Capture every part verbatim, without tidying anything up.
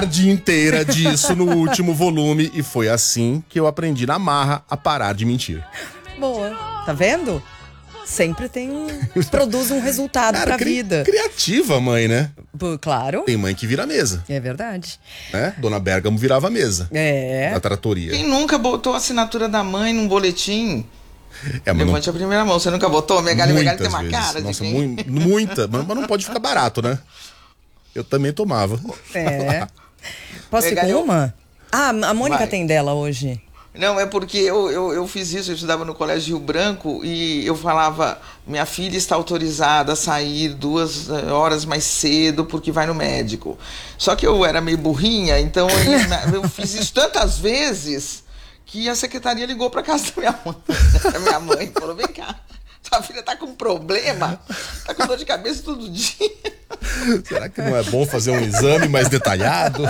tarde inteira disso no último volume e foi assim que eu aprendi na marra a parar de mentir. Boa. Tá vendo? Sempre tem um... produz um resultado Cara, pra cri, vida. Criativa mãe, né? Pô, claro. Tem mãe que vira mesa. É verdade. Né? Dona Bergamo virava a mesa. É. Da tratoria. Quem nunca botou a assinatura da mãe num boletim? É, mas Levante não... a primeira mão. Você nunca botou? Megali, Megali tem uma vezes. cara Nossa, de quem... mu muita. Mas não pode ficar barato, né? Eu também tomava. É. Posso ir Megali, com eu... uma? Ah, a Mônica Vai. tem dela hoje. Não, é porque eu, eu, eu fiz isso, eu estudava no Colégio Rio Branco e eu falava, minha filha está autorizada a sair duas horas mais cedo porque vai no médico. Só que eu era meio burrinha, então eu, eu fiz isso tantas vezes que a secretaria ligou para casa da minha mãe. A minha mãe falou, vem cá, sua filha tá com problema, tá com dor de cabeça todo dia. Será que não é bom fazer um exame mais detalhado?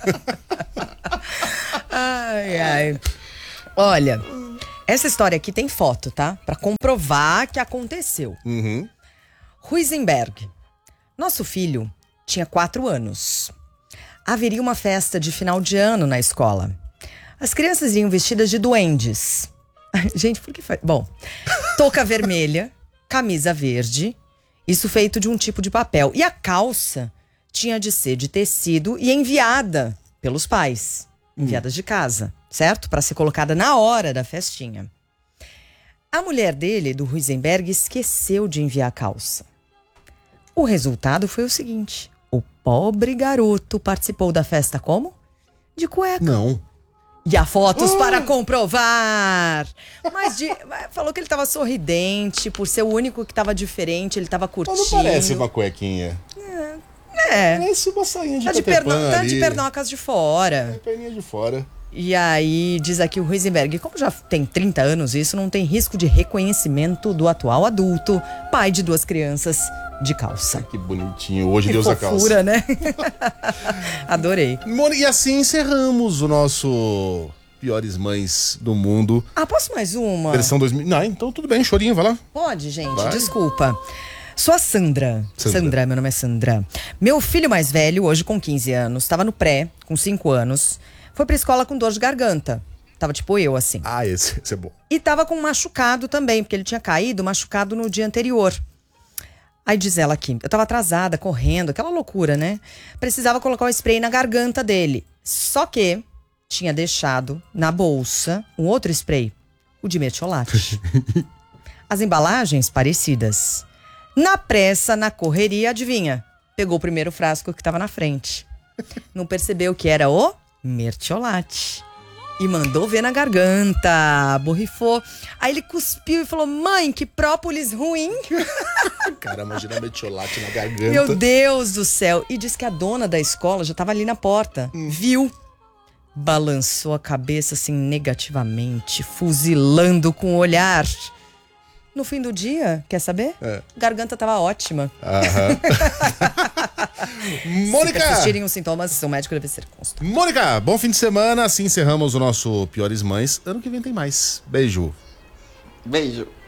Ai, ai. Olha, essa história aqui tem foto, tá? Pra comprovar que aconteceu. Uhum. Huizenberg. Nosso filho tinha quatro anos. Haveria uma festa de final de ano na escola. As crianças iam vestidas de duendes. Gente, por que faz? Bom, touca vermelha, camisa verde, isso feito de um tipo de papel. E a calça tinha de ser de tecido e enviada pelos pais. Enviadas de casa, certo? Para ser colocada na hora da festinha. A mulher dele, do Huizenberg, esqueceu de enviar a calça. O resultado foi o seguinte: o pobre garoto participou da festa como? De cueca. Não. E há fotos para comprovar. Mas de, falou que ele estava sorridente, por ser o único que estava diferente, ele estava curtindo. Mas não parece uma cuequinha. É. Parece uma sainha de Tá de, Peter perno, Pan tá ali. de pernocas de fora. É, perninha de fora. E aí, diz aqui o Huizenberg, como já tem trinta anos isso, não tem risco de reconhecimento do atual adulto, pai de duas crianças de calça. Que bonitinho. Hoje Que Deus a fofura, calça. né? Adorei. E assim encerramos o nosso Piores Mães do Mundo. Ah, posso mais uma? Versão dois mil. Não, então tudo bem, chorinho, vai lá. Pode, gente, Vai. desculpa. Sou a Sandra. Sandra. Sandra, meu nome é Sandra. Meu filho mais velho, hoje com quinze anos, estava no pré, com cinco anos. Foi pra escola com dor de garganta. Tava tipo eu, assim. Ah, esse, esse é bom. E tava com um machucado também, porque ele tinha caído machucado no dia anterior. Aí diz ela aqui, eu tava atrasada, correndo, aquela loucura, né? Precisava colocar o spray na garganta dele. Só que tinha deixado na bolsa um outro spray, o de mertiolate. As embalagens parecidas. Na pressa, na correria, adivinha? Pegou o primeiro frasco que tava na frente. Não percebeu que era o mertiolate. E mandou ver na garganta, borrifou. Aí ele cuspiu e falou, mãe, que própolis ruim. Cara, imagina metiolate na garganta. Meu Deus do céu. E disse que a dona da escola já tava ali na porta. Hum. Viu. Balançou a cabeça assim negativamente, fuzilando com o olhar. No fim do dia, quer saber? É. Garganta tava ótima. Aham. Mônica! Se persistirem os sintomas, seu médico deve ser constante. Mônica, bom fim de semana. Assim encerramos o nosso Piores Mães. Ano que vem tem mais. Beijo. Beijo.